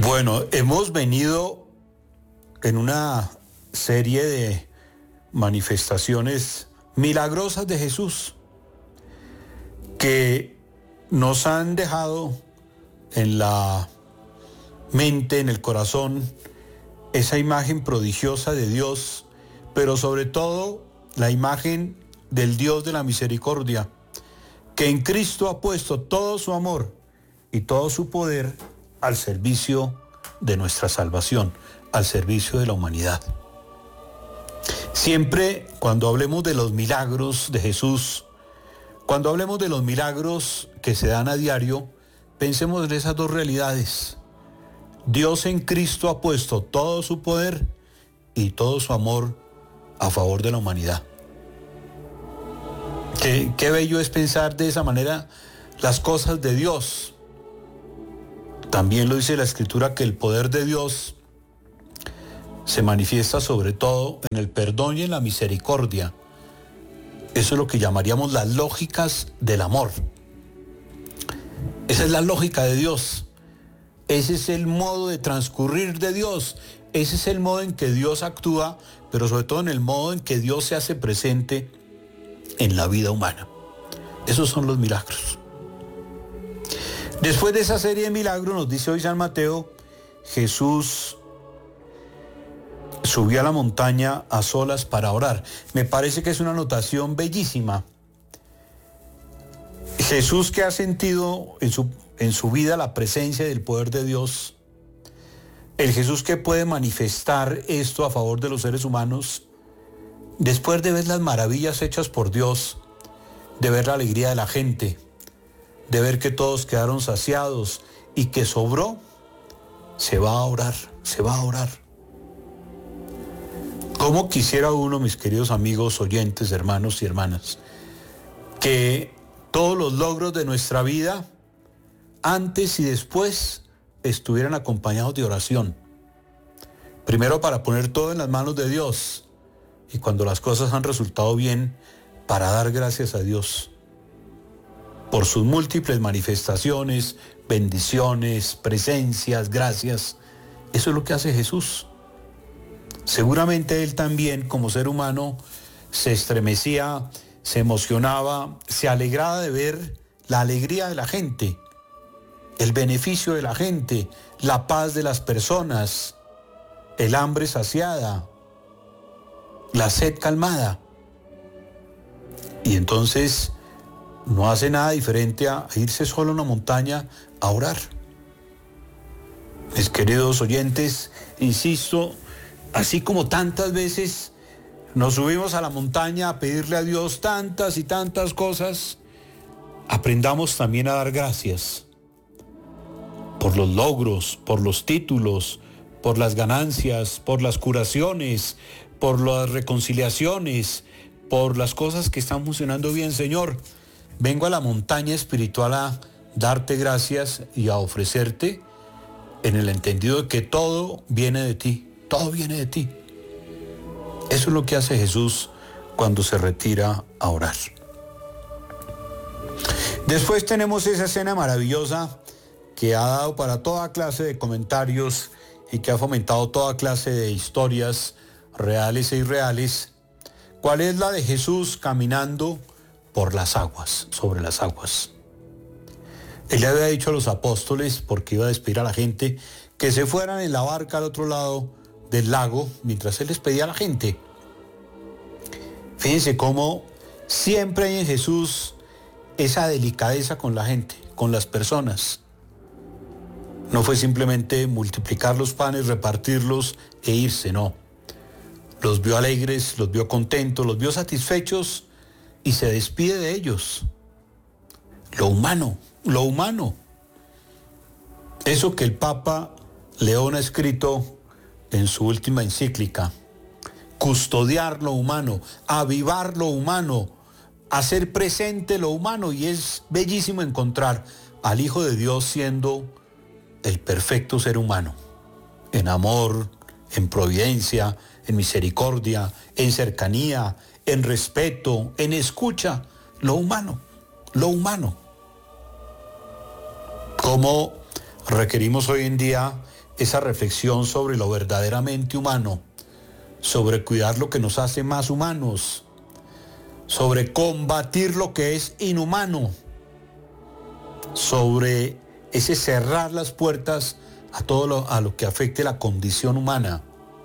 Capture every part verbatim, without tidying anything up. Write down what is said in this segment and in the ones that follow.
Bueno, hemos venido en una serie de manifestaciones milagrosas de Jesús que nos han dejado en la mente, en el corazón, esa imagen prodigiosa de Dios, pero sobre todo la imagen del Dios de la misericordia, que en Cristo ha puesto todo su amor y todo su poder al servicio de nuestra salvación, al servicio de la humanidad. Siempre cuando hablemos de los milagros de Jesús, cuando hablemos de los milagros que se dan a diario, pensemos en esas dos realidades. Dios en Cristo ha puesto todo su poder y todo su amor a favor de la humanidad. Qué, qué bello es pensar de esa manera las cosas de Dios. También lo dice la Escritura que el poder de Dios se manifiesta sobre todo en el perdón y en la misericordia. Eso es lo que llamaríamos las lógicas del amor. Esa es la lógica de Dios. Ese es el modo de transcurrir de Dios. Ese es el modo en que Dios actúa, pero sobre todo en el modo en que Dios se hace presente en la vida humana. Esos son los milagros. Después de esa serie de milagros, nos dice hoy San Mateo, Jesús subió a la montaña a solas para orar. Me parece que es una anotación bellísima. Jesús, que ha sentido en su, en su vida la presencia del poder de Dios, el Jesús que puede manifestar esto a favor de los seres humanos, después de ver las maravillas hechas por Dios, de ver la alegría de la gente, de ver que todos quedaron saciados y que sobró, se va a orar, se va a orar. ¿Cómo quisiera uno, mis queridos amigos, oyentes, hermanos y hermanas, que todos los logros de nuestra vida, antes y después, estuvieran acompañados de oración? Primero para poner todo en las manos de Dios, y cuando las cosas han resultado bien, para dar gracias a Dios por sus múltiples manifestaciones, bendiciones, presencias, gracias. Eso es lo que hace Jesús. Seguramente él también, como ser humano, se estremecía, se emocionaba, se alegraba de ver la alegría de la gente, el beneficio de la gente, la paz de las personas, el hambre saciada, la sed calmada. Y entonces no hace nada diferente a irse solo a una montaña a orar. Mis queridos oyentes, insisto, así como tantas veces nos subimos a la montaña a pedirle a Dios tantas y tantas cosas, aprendamos también a dar gracias por los logros, por los títulos, por las ganancias, por las curaciones, por las reconciliaciones, por las cosas que están funcionando bien. Señor, vengo a la montaña espiritual a darte gracias y a ofrecerte en el entendido de que todo viene de ti, todo viene de ti. Eso es lo que hace Jesús cuando se retira a orar. Después tenemos esa escena maravillosa que ha dado para toda clase de comentarios y que ha fomentado toda clase de historias reales e irreales. ¿Cuál es la de Jesús caminando por las aguas, sobre las aguas? Él le había dicho a los apóstoles, porque iba a despedir a la gente, que se fueran en la barca al otro lado del lago, mientras él les pedía a la gente. Fíjense cómo siempre hay en Jesús esa delicadeza con la gente, con las personas. No fue simplemente multiplicar los panes, repartirlos e irse, no. Los vio alegres, los vio contentos, los vio satisfechos y se despide de ellos. Lo humano, lo humano. Eso que el Papa León ha escrito en su última encíclica. Custodiar lo humano, avivar lo humano, hacer presente lo humano. Y es bellísimo encontrar al Hijo de Dios siendo el perfecto ser humano, en amor, en providencia, en misericordia, en cercanía, en respeto, en escucha, lo humano, lo humano. ¿Cómo requerimos hoy en día esa reflexión sobre lo verdaderamente humano, sobre cuidar lo que nos hace más humanos, sobre combatir lo que es inhumano, sobre ese cerrar las puertas a todo lo, a lo que afecte la condición humana.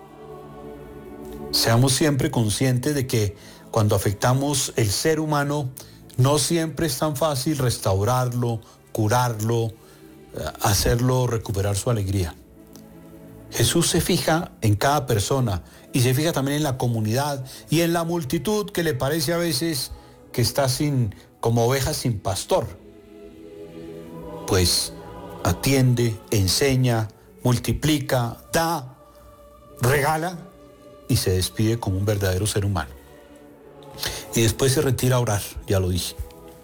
Seamos siempre conscientes de que cuando afectamos el ser humano, no siempre es tan fácil restaurarlo, curarlo, hacerlo recuperar su alegría. Jesús se fija en cada persona y se fija también en la comunidad y en la multitud que le parece a veces que está sin, como oveja sin pastor. Pues atiende, enseña, multiplica, da, regala y se despide como un verdadero ser humano. Y después se retira a orar, ya lo dije.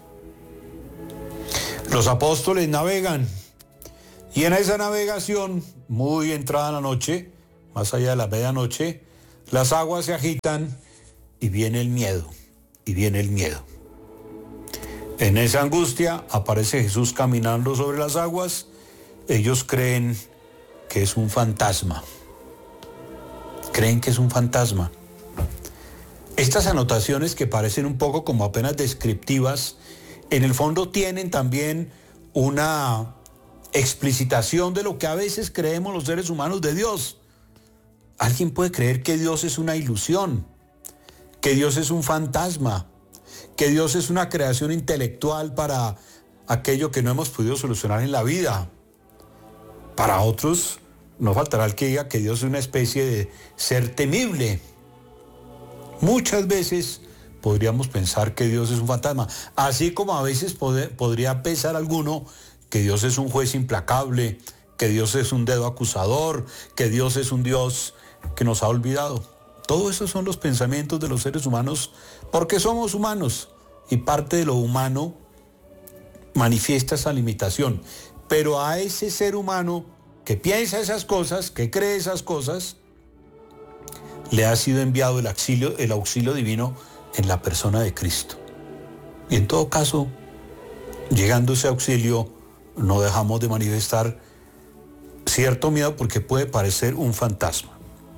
Los apóstoles navegan y en esa navegación, muy entrada la noche, más allá de la medianoche, las aguas se agitan y viene el miedo, y viene el miedo. En esa angustia aparece Jesús caminando sobre las aguas. Ellos creen que es un fantasma. Creen que es un fantasma. Estas anotaciones que parecen un poco como apenas descriptivas, en el fondo tienen también una explicitación de lo que a veces creemos los seres humanos de Dios. Alguien puede creer que Dios es una ilusión, que Dios es un fantasma, que Dios es una creación intelectual para aquello que no hemos podido solucionar en la vida. Para otros, no faltará el que diga que Dios es una especie de ser temible. Muchas veces podríamos pensar que Dios es un fantasma, así como a veces pod- podría pensar alguno que Dios es un juez implacable, que Dios es un dedo acusador, que Dios es un Dios que nos ha olvidado. Todos esos son los pensamientos de los seres humanos porque somos humanos y parte de lo humano manifiesta esa limitación. Pero a ese ser humano que piensa esas cosas, que cree esas cosas, le ha sido enviado el auxilio, el auxilio divino en la persona de Cristo. Y en todo caso, llegando ese auxilio, no dejamos de manifestar cierto miedo porque puede parecer un fantasma.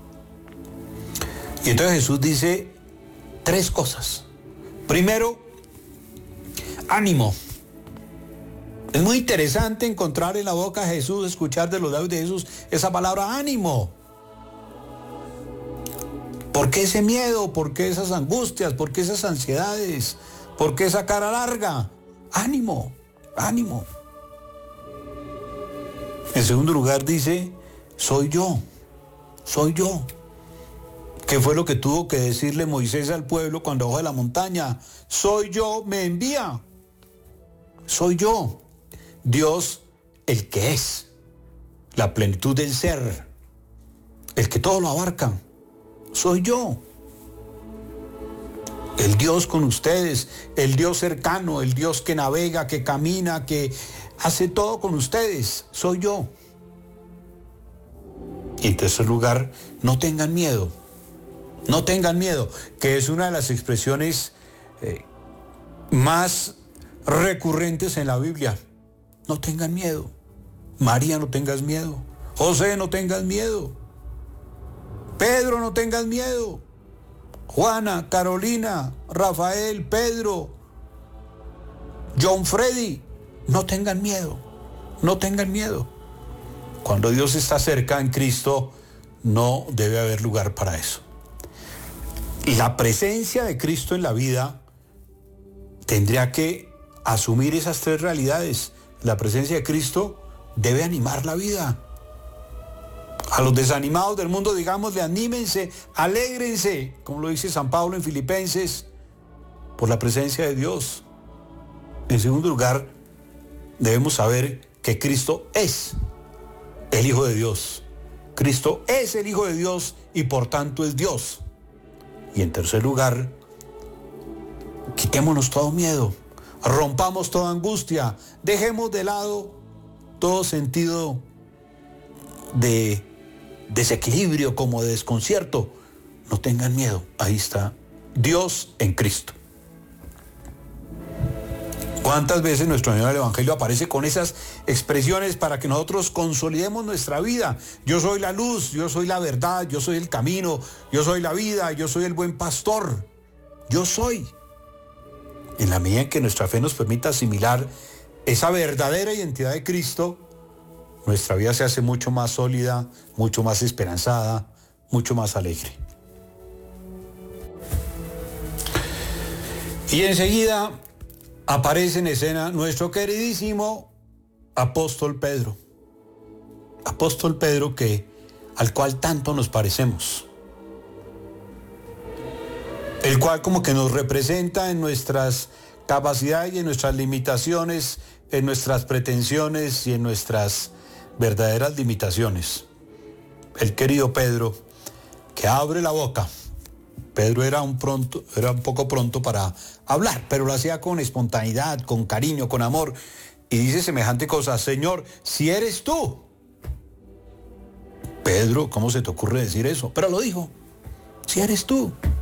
Y entonces Jesús dice tres cosas. Primero, ánimo. Es muy interesante encontrar en la boca de Jesús, escuchar de los labios de Jesús esa palabra ánimo. ¿Por qué ese miedo? ¿Por qué esas angustias? ¿Por qué esas ansiedades? ¿Por qué esa cara larga? Ánimo, ánimo. En segundo lugar dice, soy yo, soy yo. ¿Qué fue lo que tuvo que decirle Moisés al pueblo cuando bajó de la montaña? Soy yo, me envía. Soy yo. Dios, el que es, la plenitud del ser, el que todo lo abarca. Soy yo. El Dios con ustedes, el Dios cercano, el Dios que navega, que camina, que hace todo con ustedes. Soy yo. Y en tercer lugar, no tengan miedo. No tengan miedo, que es una de las expresiones eh, más recurrentes en la Biblia. No tengan miedo. María, no tengas miedo. José, no tengas miedo. Pedro, no tengas miedo. Juana, Carolina, Rafael, Pedro, John Freddy, no tengan miedo. No tengan miedo. Cuando Dios está cerca en Cristo, no debe haber lugar para eso. La presencia de Cristo en la vida tendría que asumir esas tres realidades. La presencia de Cristo debe animar la vida. A los desanimados del mundo, digámosle, anímense, alégrense, como lo dice San Pablo en Filipenses, por la presencia de Dios. En segundo lugar, debemos saber que Cristo es el Hijo de Dios. Cristo es el Hijo de Dios y por tanto es Dios. Y en tercer lugar, quitémonos todo miedo, rompamos toda angustia, dejemos de lado todo sentido de desequilibrio, como de desconcierto. No tengan miedo, ahí está Dios en Cristo. ¿Cuántas veces nuestro Señor del Evangelio aparece con esas expresiones para que nosotros consolidemos nuestra vida? Yo soy la luz, yo soy la verdad, yo soy el camino, yo soy la vida, yo soy el buen pastor. Yo soy. En la medida en que nuestra fe nos permita asimilar esa verdadera identidad de Cristo, nuestra vida se hace mucho más sólida, mucho más esperanzada, mucho más alegre. Y enseguida aparece en escena nuestro queridísimo apóstol Pedro. Apóstol Pedro que, al cual tanto nos parecemos. El cual como que nos representa en nuestras capacidades y en nuestras limitaciones, en nuestras pretensiones y en nuestras verdaderas limitaciones. El querido Pedro que abre la boca. Pedro era un, pronto, era un poco pronto para hablar, pero lo hacía con espontaneidad, con cariño, con amor. Y dice semejante cosa: Señor, si eres tú. Pedro, ¿cómo se te ocurre decir eso? Pero lo dijo: si eres tú.